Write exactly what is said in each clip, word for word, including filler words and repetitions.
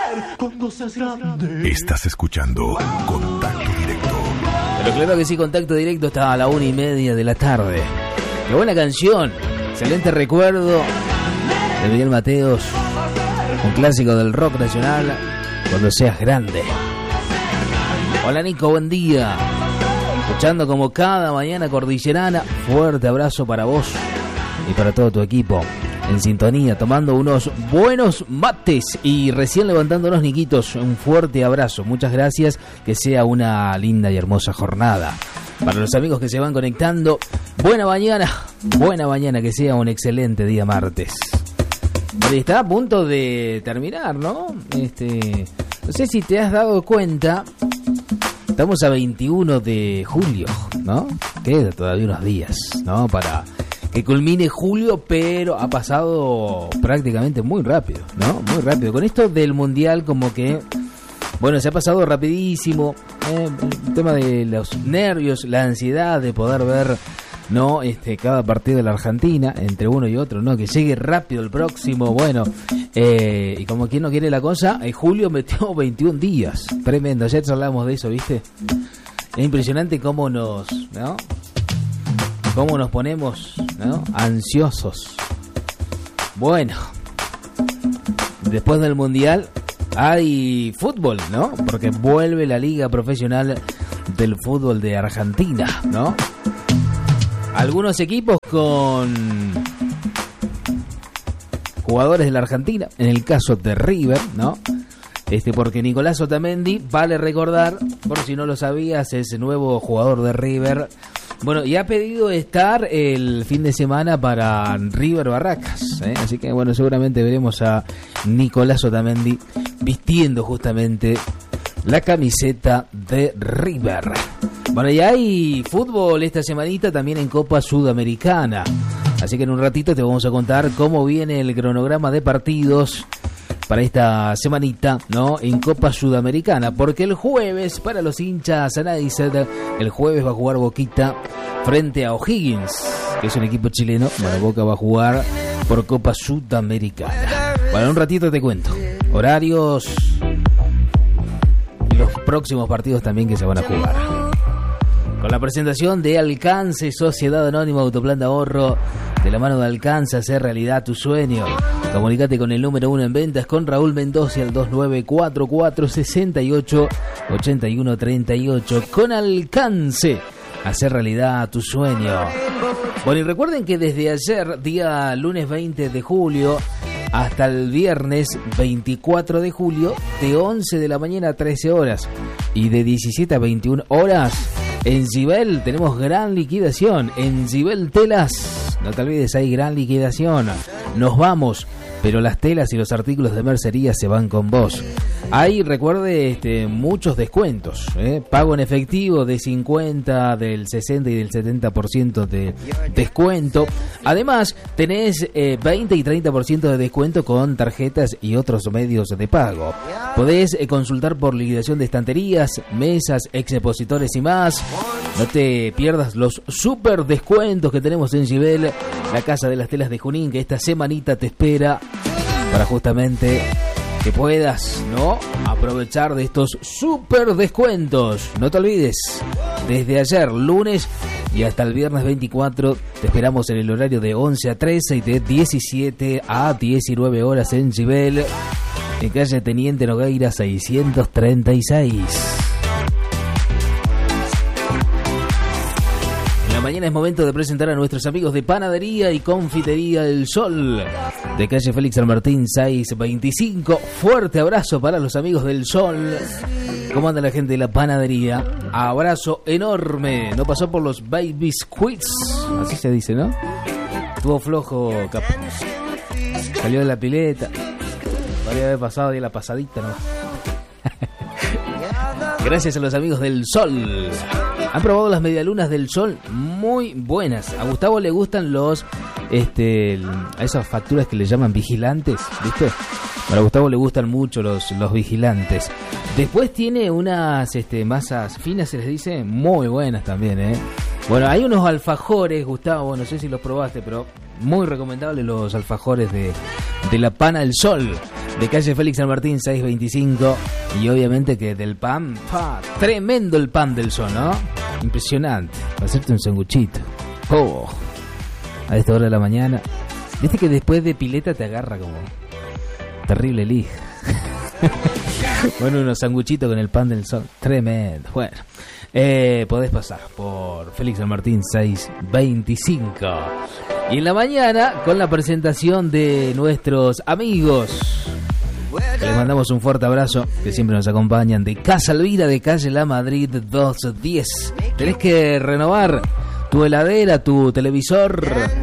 cuando seas grande. Estás escuchando Contacto Directo. Pero claro que sí, Contacto Directo está a la una y media de la tarde. Qué buena canción, excelente recuerdo de Miguel Mateos, un clásico del rock nacional, Cuando seas grande. Hola Nico, buen día. Escuchando como cada mañana Cordillerana, fuerte abrazo para vos y para todo tu equipo. En sintonía, tomando unos buenos mates y recién levantándonos, Niquitos, un fuerte abrazo. Muchas gracias, que sea una linda y hermosa jornada. Para los amigos que se van conectando, buena mañana, buena mañana, que sea un excelente día martes. Está a punto de terminar, ¿no? Este, no sé si te has dado cuenta, estamos a veintiuno de julio, ¿no? Queda todavía unos días, ¿no? Para que culmine julio, pero ha pasado prácticamente muy rápido, ¿no? Muy rápido. Con esto del Mundial como que, bueno, se ha pasado rapidísimo. Eh, el tema de los nervios, la ansiedad de poder ver, ¿no? Este, cada partido de la Argentina, entre uno y otro, ¿no? Que llegue rápido el próximo, bueno. Eh, y como quien no quiere la cosa, en julio metió veintiún días. Tremendo, ayer hablamos de eso, ¿viste? Es impresionante cómo nos, ¿no? Cómo nos ponemos, ¿no? Ansiosos. Bueno, después del Mundial hay fútbol, ¿no? Porque vuelve la Liga Profesional del Fútbol de Argentina, ¿no? Algunos equipos con jugadores de la Argentina, en el caso de River, ¿no? Este, porque Nicolás Otamendi, vale recordar, por si no lo sabías, es el nuevo jugador de River. Bueno, y ha pedido estar el fin de semana para River Barracas, ¿eh? Así que bueno, seguramente veremos a Nicolás Otamendi vistiendo justamente la camiseta de River. Bueno, y hay fútbol esta semanita también en Copa Sudamericana. Así que en un ratito te vamos a contar cómo viene el cronograma de partidos para esta semanita, ¿no? En Copa Sudamericana, porque el jueves, para los hinchas Anaized, el jueves va a jugar Boquita frente a O'Higgins, que es un equipo chileno. Bueno, Boca va a jugar por Copa Sudamericana. Bueno, en un ratito te cuento horarios, los próximos partidos también que se van a jugar. Con la presentación de Alcance, Sociedad Anónima Autoplan de Ahorro, de la mano de Alcance, hacer realidad tu sueño. Comunicate con el número uno en ventas, con Raúl Mendoza, al dos nueve cuatro cuatro seis ocho ocho uno tres ocho. Con Alcance, hacer realidad tu sueño. Bueno, y recuerden que desde ayer, día lunes veinte de julio, hasta el viernes veinticuatro de julio, de once de la mañana a trece horas y de diecisiete a veintiuna horas, en Zibel tenemos gran liquidación. En Zibel Telas, no te olvides, hay gran liquidación. Nos vamos, pero las telas y los artículos de mercería se van con vos. Hay, recuerde, este, muchos descuentos, ¿eh? Pago en efectivo de cincuenta, del sesenta y del setenta por ciento de descuento. Además, tenés eh, veinte y treinta por ciento de descuento con tarjetas y otros medios de pago. Podés eh, consultar por liquidación de estanterías, mesas, expositores y más. No te pierdas los super descuentos que tenemos en Gibel, la Casa de las Telas de Junín, que esta semanita te espera para justamente que puedas, ¿no?, aprovechar de estos super descuentos. No te olvides, desde ayer, lunes, y hasta el viernes veinticuatro, te esperamos en el horario de once a trece y de diecisiete a diecinueve horas en Gibel, en calle Teniente Nogueira seiscientos treinta y seis. Mañana es momento de presentar a nuestros amigos de Panadería y Confitería El Sol, de calle Félix San Martín seiscientos veinticinco. Fuerte abrazo para los amigos del Sol. ¿Cómo anda la gente de la panadería? Abrazo enorme. No pasó por los Baby Biscuits, así se dice, ¿no? Estuvo flojo, cap- salió de la pileta. Podría haber pasado de la pasadita, ¿no? Gracias a los amigos del Sol. Han probado las medialunas del Sol, muy buenas. A Gustavo le gustan los, este, a esas facturas que le llaman vigilantes, ¿viste? Bueno, a Gustavo le gustan mucho los, los vigilantes. Después tiene unas, este, masas finas, se les dice, muy buenas también, ¿eh? Bueno, hay unos alfajores, Gustavo, no sé si los probaste, pero muy recomendables los alfajores de, de la Pana del Sol. de calle Félix San Martín seiscientos veinticinco. Y obviamente que del pan, ¡pa! Tremendo el pan del Sol, ¿no? Impresionante. Para hacerte un sanguchito. Oh, a esta hora de la mañana. Viste que después de pileta te agarra como terrible lija. Bueno, unos sanguchitos con el pan del Sol. Tremendo. Bueno, eh, podés pasar por Félix San Martín seiscientos veinticinco. Y en la mañana con la presentación de nuestros amigos, les mandamos un fuerte abrazo, que siempre nos acompañan, de Casa Elvira, de calle La Madrid doscientos diez. Tenés que renovar tu heladera, tu televisor,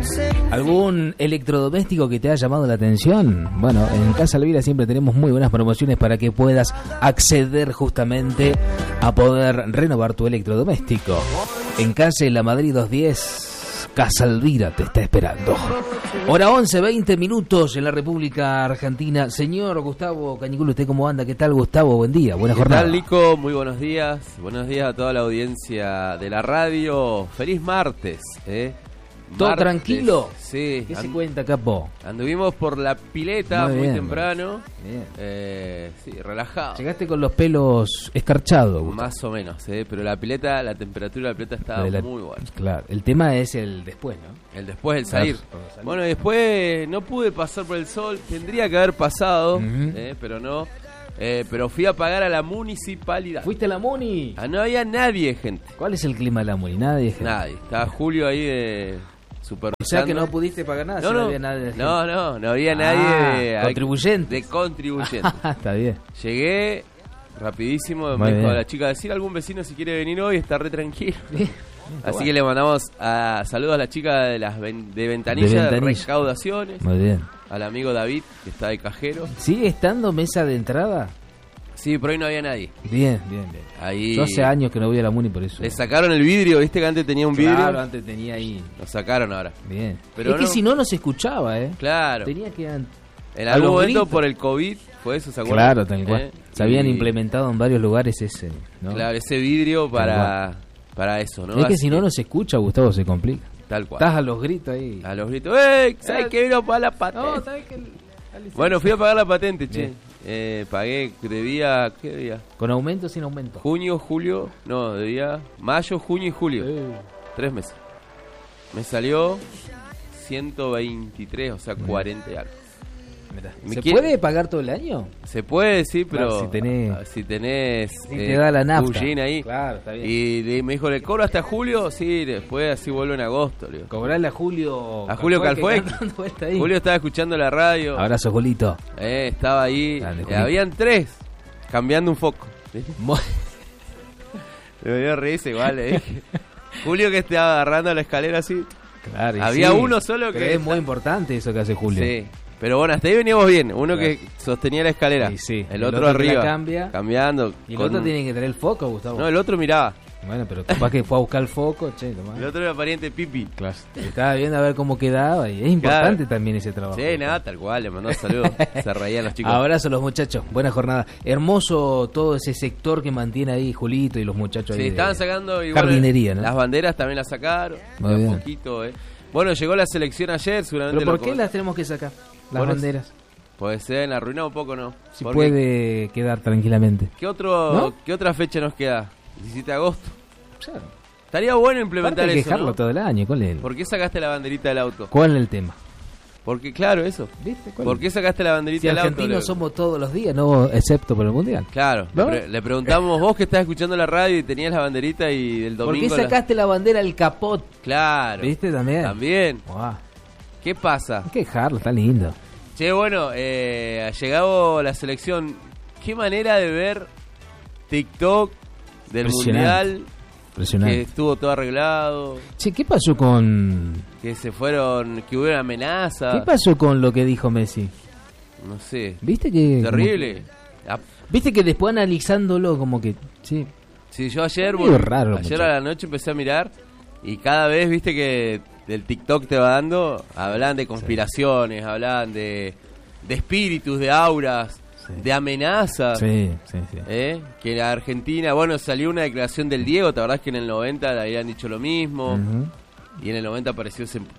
algún electrodoméstico que te haya llamado la atención. Bueno, en Casa Elvira siempre tenemos muy buenas promociones para que puedas acceder justamente a poder renovar tu electrodoméstico. En calle La Madrid doscientos diez, Casa Elvira te está esperando. Hora once, veinte minutos en la República Argentina. Señor Gustavo Cañiculo, ¿usted cómo anda? ¿Qué tal, Gustavo? Buen día, buena jornada. ¿Qué tal, Lico? Muy buenos días. Buenos días a toda la audiencia de la radio. Feliz martes, ¿eh? ¿Todo Martes. Tranquilo? Sí. ¿Qué se And- cuenta, capo? Anduvimos por la pileta Muy muy, bien, temprano. Bien. Eh, sí, relajado. Llegaste con los pelos escarchados, Gustavo. Más o menos, ¿eh? Pero la pileta, la temperatura de la pileta estaba De la- muy buena. Claro, el tema es el después, ¿no? El después, el salir. Claro, cuando salí. Bueno, y después no pude pasar por el sol. Tendría que haber pasado, Ujú. eh, pero no. Eh, pero fui a pagar a la municipalidad. ¿Fuiste a la Muni? Ah, no había nadie, gente. ¿Cuál es el clima de la Muni? Nadie. gente. Nadie. Estaba Julio ahí de supervisando. O sea que no pudiste pagar nada. No, si no, había nadie de gente. no, no, no había Ah, nadie de contribuyentes. De contribuyentes. Está bien. Llegué rapidísimo, Muy me dijo bien. a la chica, decir a algún vecino si quiere venir hoy, está re tranquilo. Bien. Así que le mandamos a, saludos a la chica de las ven- de Ventanilla, De de, Ventanilla. Recaudaciones, Muy bien. al amigo David, que está de cajero. ¿Sigue estando mesa de entrada? Sí, pero hoy no había nadie. Bien, bien, bien. Ahí Yo hace años que no voy a la Muni por eso. le sacaron el vidrio, viste que antes tenía un vidrio. Claro, antes tenía ahí. Lo sacaron ahora. Bien. Pero es que no. si no, no se escuchaba, ¿eh? Claro. Tenía que... an- En a algún los momento gritos. por el COVID fue eso, ¿se acuerdan? Claro, tal cual. ¿Eh? Se habían Y- implementado en varios lugares ese, ¿no? Claro, ese vidrio para, para eso, ¿no? Es que Así si no, no se escucha, Gustavo, se complica. Tal cual. Estás a los gritos ahí. A los gritos, ¡eh! ¿Sabes Eh, que vino para la patente? No, ¿sabes qué? Bueno, fui a pagar la patente, che. Bien. Eh, pagué, debía, ¿qué debía? ¿Con aumento o sin aumento? Junio, julio, no, debía mayo, junio y julio. Eh, Tres meses. Me salió ciento veintitrés, o sea, cuarenta y algo. mirá. ¿Me ¿Se quiere? puede pagar todo el año? Se puede, sí, pero Claro, si tenés- ah, si tenés Si eh, te da la nafta. Eugene ahí. Claro, está bien. Y le- me dijo, ¿le cobro hasta julio? Sí, después así vuelvo en agosto. le digo. Cobrarle a Julio... A Julio Calfueque, Calfueque. que está dando vuelta ahí. Julio estaba escuchando la radio. Abrazo, Julito. Eh, estaba ahí. Grande, Eh, Julito. habían tres cambiando un foco. ¿Viste? Mo- Me dio risa igual, le dije. Julio que estaba agarrando la escalera así. Claro, y Había sí, uno solo pero que- es muy importante eso que hace Julio. Sí. Pero bueno, hasta ahí veníamos bien. Uno Claro. que sostenía la escalera. Sí, sí. El, El otro, otro que la arriba. cambia. Cambiando. Y el con- otro tiene que tener el foco, Gustavo. No, el otro miraba. Bueno, pero capaz que fue a buscar el foco, che, tomá. El otro era pariente Pipi. Claro. Estaba viendo a ver cómo quedaba y es importante Claro. también ese trabajo. Sí, nada, tal cual. Le mandó saludos. Se reían los chicos. Abrazo a los muchachos, buena jornada. Hermoso todo ese sector que mantiene ahí Julito y los muchachos Sí, ahí. de estaban sacando igual, jardinería, ¿no? Las banderas también las sacaron. Muy de a bien. poquito, eh. Bueno, llegó la selección ayer, seguramente. Pero ¿por lo qué co- las tenemos que sacar? Las Bueno, banderas. Puede ser, arruinado un poco, ¿no? Si Porque- puede quedar tranquilamente. ¿Qué, otro, ¿No? ¿Qué otra fecha nos queda? diecisiete de agosto. Claro. Estaría bueno Aparte implementar hay que eso, dejarlo ¿no? todo el año, ¿cuál es? ¿Por qué sacaste la banderita del auto? ¿Cuál es el tema? Porque, claro, eso. ¿Viste? ¿Cuál? ¿Por qué sacaste la banderita Si del auto? argentinos Le- somos todos los días, no excepto por el mundial. Claro, ¿No? le, pre- le preguntamos vos que estás escuchando la radio y tenías la banderita y el ¿Por domingo... qué la- sacaste la bandera al capot? Claro. ¿Viste también? También. Guau. ¿Qué pasa? Hay que dejarlo, está lindo. Che, bueno, eh, ha llegado la selección. ¿Qué manera de ver TikTok del Impresionante. Mundial? Que Impresionante. estuvo todo arreglado, Che, ¿qué pasó con que se fueron, que hubo amenazas. qué pasó con lo que dijo Messi? No sé. ¿Viste que Terrible. Ah, como- ¿Viste que después analizándolo como que sí, sí, yo ayer, Medio bueno, raro, ayer muchacho. a la noche empecé a mirar y cada vez, viste que del TikTok te va dando, hablan de conspiraciones, hablan de, de espíritus, de auras, Sí. de amenazas. sí, sí, sí. ¿Eh? Que la Argentina, bueno, salió una declaración del Diego, ¿te acordás que en el noventa le habían dicho lo mismo? Ujú. Y en el noventa apareció ese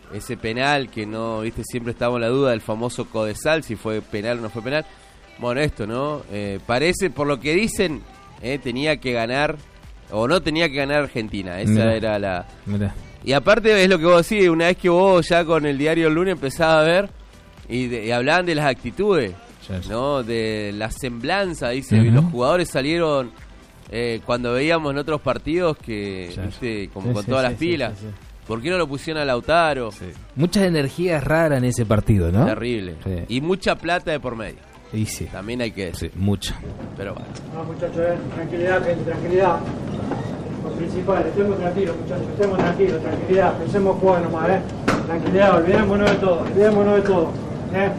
ese penal que no, viste, siempre estaba en la duda del famoso codesal, si fue penal o no fue penal. Bueno, esto, ¿no? Eh, parece, por lo que dicen, eh, tenía que ganar, o no tenía que ganar Argentina, esa mirá, era la... Mirá. Y aparte es lo que vos decís, una vez que vos ya con el diario El Lunes empezás a ver, y, de, y hablaban de las actitudes, sí, ¿no? De la semblanza, dice, uh-huh. Los jugadores salieron... Eh, cuando veíamos en otros partidos que, sí, viste, como sí, con sí, todas sí, las pilas, sí, sí, sí. ¿Por qué no lo pusieron a Lautaro? Sí. Muchas energías raras en ese partido, ¿no? Terrible. Sí. Y mucha plata de por medio. Y sí. También hay que decir. Sí, mucha. Pero bueno. No, muchachos, eh. tranquilidad, gente, tranquilidad. Lo principal, estemos tranquilos, muchachos, estemos tranquilos, tranquilidad. Pensemos jugar nomás, ¿eh? Tranquilidad, olvidémonos de todo, olvidémonos de todo, ¿eh?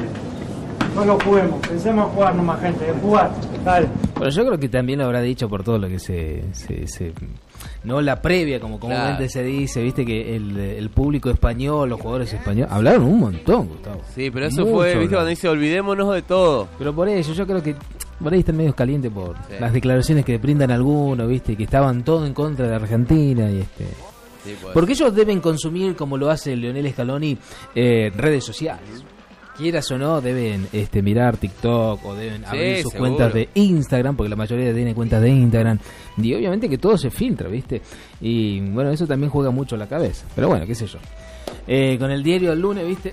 No lo juguemos, pensemos jugar nomás, gente, de jugar. Dale. Bueno, yo creo que también lo habrá dicho por todo lo que se... se, se no la previa, como comúnmente claro. se dice, viste que el, el público español, los jugadores españoles, hablaron un montón, Gustavo. Sí, pero eso Mucho, fue, viste, ¿no? Cuando dice olvidémonos de todo. Pero por eso, yo creo que por ahí están medio calientes por sí. las declaraciones que brindan algunos, viste, que estaban todo en contra de Argentina y este... Sí, porque ellos deben consumir, como lo hace Lionel Scaloni, eh, redes sociales. Quieras o no, deben este, mirar TikTok o deben abrir sí, sus seguro. cuentas de Instagram, porque la mayoría tiene cuentas de Instagram. Y obviamente que todo se filtra, ¿viste? Y bueno, eso también juega mucho la cabeza. Pero bueno, qué sé yo. Eh, con el diario El Lunes, ¿viste?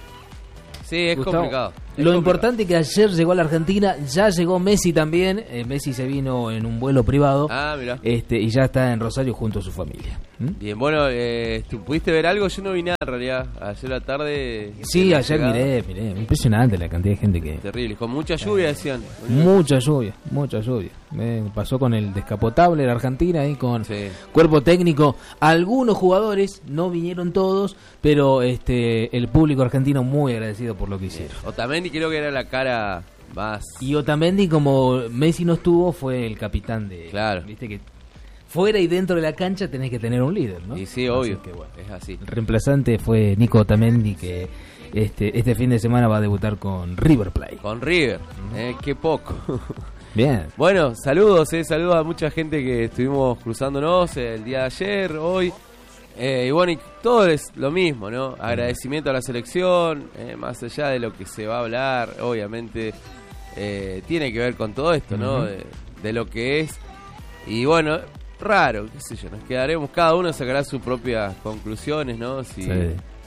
Sí, es Gustavo, complicado. Es lo complicado. importante es que ayer llegó a la Argentina, ya llegó Messi también. Eh, Messi se vino en un vuelo privado. Ah, mirá. Este, y ya está en Rosario junto a su familia. ¿Mm? Bien, bueno, eh, ¿tú pudiste ver algo? Yo no vi nada en realidad. Ayer a la tarde... Sí, ayer miré, miré. Impresionante la cantidad de gente que... Terrible, con mucha lluvia decían. Mucha lluvia, mucha lluvia. Eh, pasó con el descapotable en Argentina, ahí con sí. cuerpo técnico. Algunos jugadores, no vinieron todos, pero este el público argentino muy agradecido por lo que hicieron. Otamendi creo que era la cara más... Y Otamendi, como Messi no estuvo, fue el capitán de... Claro. Viste que fuera y dentro de la cancha tenés que tener un líder, ¿no? Y sí, obvio, que, bueno, es así. El reemplazante fue Nico Otamendi, que este este fin de semana va a debutar con River Plate. Con River, eh, qué poco. Bien. Bueno, saludos, eh, saludos a mucha gente que estuvimos cruzándonos el día de ayer, hoy. Eh, y bueno, y todo es lo mismo, ¿no? Agradecimiento a la selección, eh, más allá de lo que se va a hablar, obviamente eh, tiene que ver con todo esto, ¿no? Uh-huh. De, de lo que es. Y bueno, raro, qué sé yo, nos quedaremos, cada uno sacará sus propias conclusiones, ¿no? Si, sí.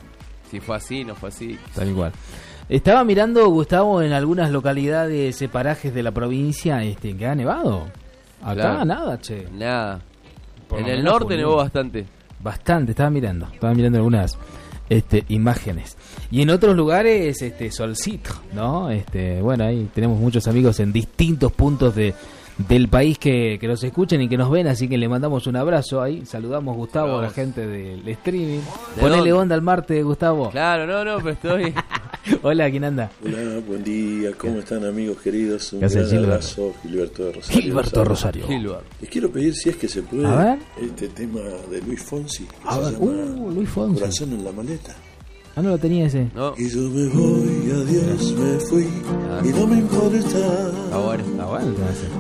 si fue así, no fue así. Tal igual. Estaba mirando, Gustavo, en algunas localidades, parajes de la provincia, este, que ha nevado. Acá claro. nada, che. Nada. Por en el norte nevó bastante. Bastante, estaba mirando, estaba mirando algunas este, imágenes. Y en otros lugares, este, solcito, ¿no? Este, bueno, ahí tenemos muchos amigos en distintos puntos de del país que, que nos escuchen y que nos ven, así que le mandamos un abrazo ahí. Saludamos, Gustavo, Vamos. a la gente del streaming. Ponele onda al martes, Gustavo. Claro, no, no, pero estoy... Hola, ¿quién anda? Hola, buen día, ¿cómo están, amigos queridos? Un gran Gilberto? abrazo, Gilberto de Rosario. Gilberto Rosario. Gilberto. Les quiero pedir, si es que se puede, a ver. este tema de Luis Fonsi, que a se ver. llama Uh, Luis Fonsi. Corazón en la maleta. Ah, no lo tenía ese. No. Y yo me voy, adiós, me fui, ah, y no me importa. Está bueno. Está bueno,